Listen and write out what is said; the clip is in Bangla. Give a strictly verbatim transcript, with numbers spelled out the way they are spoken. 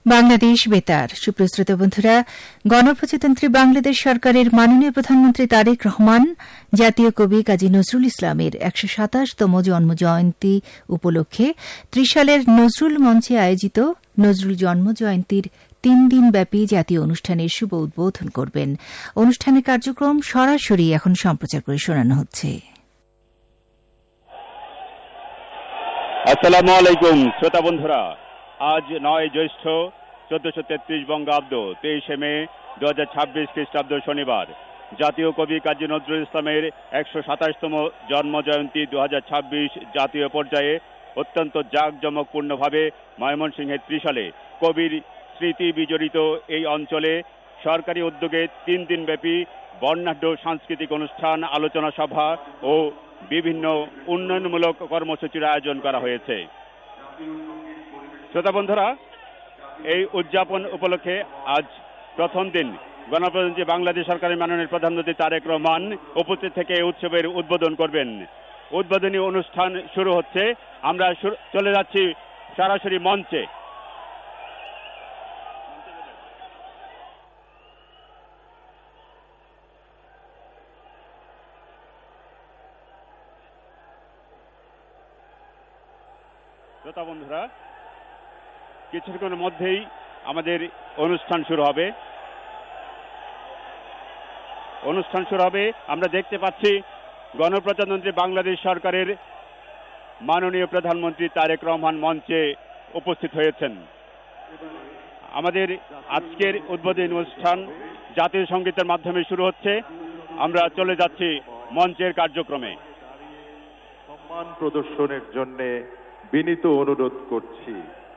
বাংলাদেশ বেতার। সুপ্রস্তুত বন্ধুরা, গণপ্রজাতন্ত্রী বাংলাদেশ সরকারের মাননীয় প্রধানমন্ত্রী তারেক রহমান জাতীয় কবি কাজী নজরুল ইসলামের একশো সাতাশতম জন্মজয়ন্তী উপলক্ষে ত্রিশালের নজরুল মঞ্চে আয়োজিত নজরুল জন্মজয়ন্তীর তিন দিনব্যাপী জাতীয় অনুষ্ঠানের শুভ উদ্বোধন করবেন। অনুষ্ঠানের কার্যক্রম সরাসরি এখন সম্প্রচার করে শোনানো হচ্ছে। আসসালামু আলাইকুম শ্রোতা বন্ধুরা, আজ নয় জ্যৈষ্ঠ চোদ্দশো তেত্রিশ বঙ্গাব্দ তেইশে মে দু হাজার ছাব্বিশ খ্রিস্টাব্দ শনিবার জাতীয় কবি কাজী নজরুল ইসলামের একশো সাতাশতম জন্মজয়ন্তী দু হাজার ছাব্বিশ জাতীয় পর্যায়ে অত্যন্ত জাঁকজমকপূর্ণভাবে ময়মনসিংহের ত্রিশালে কবির স্মৃতি বিজড়িত এই অঞ্চলে সরকারি উদ্যোগে তিন দিনব্যাপী বর্ণাঢ্য সাংস্কৃতিক অনুষ্ঠান, আলোচনা সভা ও বিভিন্ন উন্নয়নমূলক কর্মসূচির আয়োজন করা হয়েছে। শ্রোতা বন্ধুরা, এই উদযাপন উপলক্ষে আজ প্রথম দিন গণপ্রজাতন্ত্রী বাংলাদেশ সরকারের মাননীয় প্রধানমন্ত্রী তারেক রহমান উপস্থিত থেকে এই উৎসবের উদ্বোধন করবেন। উদ্বোধনী অনুষ্ঠান শুরু হচ্ছে। আমরা চলে যাচ্ছি সরাসরি মঞ্চে। শ্রোতা বন্ধুরা, কিছুক্ষণের মধ্যেই আমাদের অনুষ্ঠান শুরু হবে। অনুষ্ঠান শুরু হবে আমরা দেখতে পাচ্ছি গণপ্রজাতন্ত্রী বাংলাদেশ সরকারের মাননীয় প্রধানমন্ত্রী তারেক রহমান মঞ্চে উপস্থিত হয়েছেন। আমাদের আজকের উদ্বোধনী অনুষ্ঠান জাতীয় সঙ্গীতের মাধ্যমে শুরু হচ্ছে। আমরা চলে যাচ্ছি মঞ্চের কার্যক্রমে। সম্মান প্রদর্শনের জন্য বিনীত অনুরোধ করছি।